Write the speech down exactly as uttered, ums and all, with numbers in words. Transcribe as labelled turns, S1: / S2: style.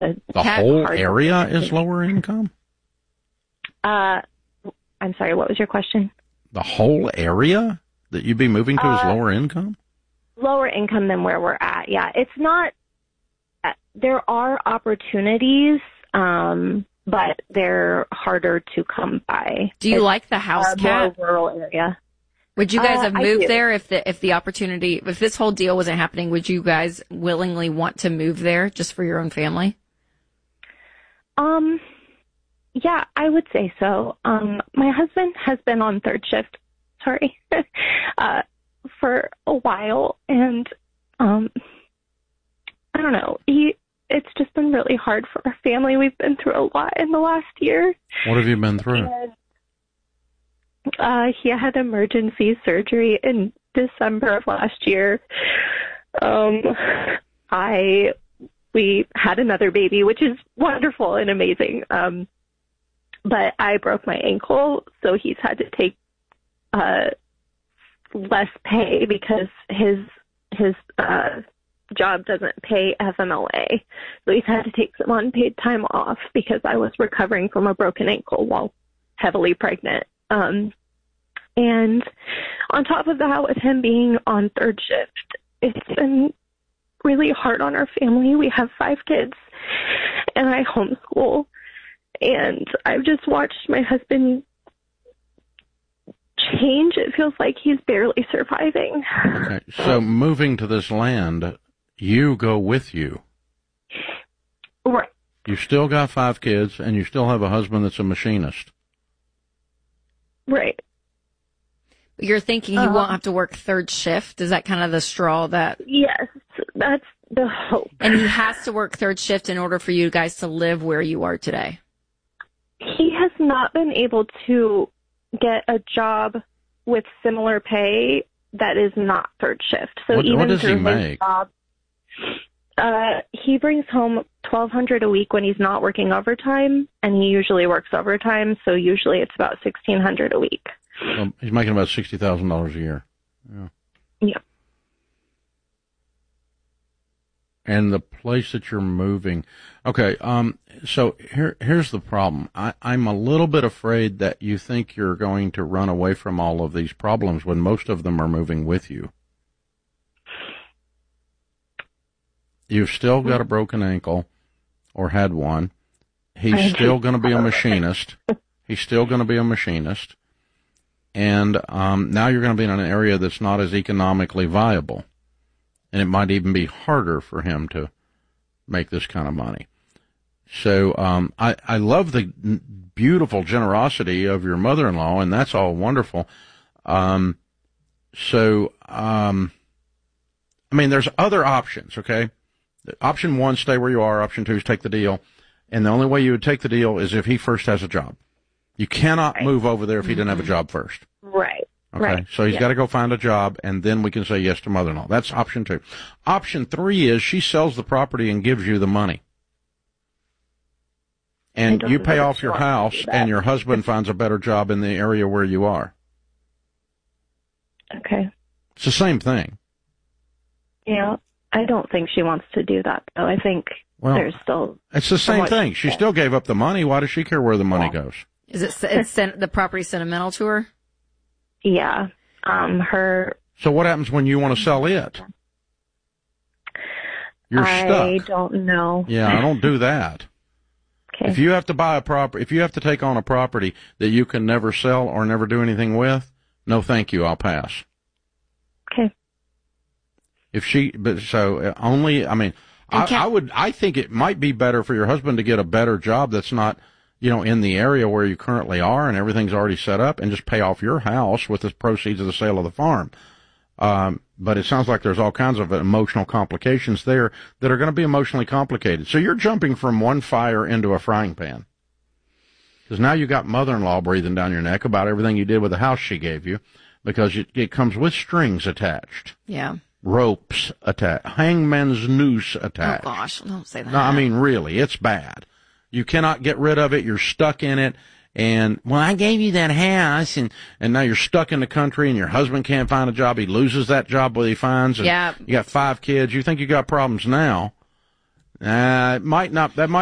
S1: a
S2: The whole area is lower income?
S1: Uh, I'm sorry, what was your question?
S2: The whole area that you'd be moving to uh, is lower income?
S1: Lower income than where we're at, yeah. It's not, uh, there are opportunities, um, but they're harder to come by.
S3: Do you
S1: it's
S3: like the house, Kat?
S1: More rural area.
S3: Would you guys
S1: uh,
S3: have moved there if the if the opportunity, if this whole deal wasn't happening, would you guys willingly want to move there just for your own family?
S1: Um, yeah, I would say so. Um, my husband has been on third shift, sorry, uh, for a while, and um, I don't know, he, it's just been really hard for our family. We've been through a lot in the last year.
S2: What have you been through?
S1: And, uh, he had emergency surgery in December of last year. Um, I, we had another baby, which is wonderful and amazing. Um, but I broke my ankle, so he's had to take, uh, less pay because his, his, uh, job doesn't pay F M L A. So he's had to take some unpaid time off because I was recovering from a broken ankle while heavily pregnant. Um, and on top of that, with him being on third shift, it's been really hard on our family. We have five kids and I homeschool, and I've just watched my husband change. It feels like he's barely surviving.
S2: Okay. So moving to this land, you go with you.
S1: Right.
S2: You still got five kids, and you still have a husband that's a machinist.
S1: Right.
S3: You're thinking he uh, won't have to work third shift? Is that kind of the straw that...
S1: Yes, that's the hope.
S3: And he has to work third shift in order for you guys to live where you are today?
S1: He has not been able to get a job with similar pay that is not third shift. So
S2: what,
S1: even
S2: what does
S1: through
S2: he
S1: his
S2: make?
S1: Job, uh, he brings home twelve hundred dollars a week when he's not working overtime, and he usually works overtime, so usually it's about sixteen hundred dollars a week.
S2: Well, he's making about sixty thousand dollars a year. Yeah.
S1: Yeah.
S2: And the place that you're moving. Okay, um, so here, here's the problem. I, I'm a little bit afraid that you think you're going to run away from all of these problems when most of them are moving with you. You've still got a broken ankle, or had one. He's still going to be a machinist. He's still going to be a machinist. And um, now you're going to be in an area that's not as economically viable. And it might even be harder for him to make this kind of money. So um, I, I love the beautiful generosity of your mother-in-law, and that's all wonderful. Um, so, um, I mean, there's other options, okay? Option one, stay where you are. Option two is take the deal. And the only way you would take the deal is if he first has a job. You cannot
S1: right.
S2: move over there if he didn't have a job first.
S1: Right.
S2: Okay,
S1: right.
S2: so he's
S1: yeah.
S2: got to go find a job, and then we can say yes to mother-in-law. That's option two. Option three is she sells the property and gives you the money. And you pay off your house, and your husband finds a better job in the area where you are.
S1: Okay.
S2: It's the same thing.
S1: Yeah, I don't think she wants to do that, though. I think well, there's still...
S2: It's the same thing. She still gave up the money. Why does she care where the money yeah. goes?
S3: Is it it's the property sentimental to her?
S1: Yeah. Um, her...
S2: So what happens when you want to sell it? You're
S1: I
S2: stuck.
S1: I don't know.
S2: Yeah, I don't do that.
S1: Okay.
S2: If you have to buy a property, if you have to take on a property that you can never sell or never do anything with, no thank you, I'll pass.
S1: Okay.
S2: If she, but so only, I mean, I, I would, I think it might be better for your husband to get a better job that's not, you know, in the area where you currently are and everything's already set up, and just pay off your house with the proceeds of the sale of the farm. Um, but it sounds like there's all kinds of emotional complications there that are going to be emotionally complicated. So you're jumping from one fire into a frying pan. Because now you got mother-in-law breathing down your neck about everything you did with the house she gave you, because it, it comes with strings attached.
S3: Yeah.
S2: Ropes attached. Hangman's noose attached.
S3: Oh, gosh, don't say that.
S2: No, I mean, really, it's bad. You cannot get rid of it. You're stuck in it. And, well, I gave you that house, and, and now you're stuck in the country, and your husband can't find a job. He loses that job when he finds, and
S3: yeah.
S2: you got five kids. You think you got problems now. Uh, it might not. That might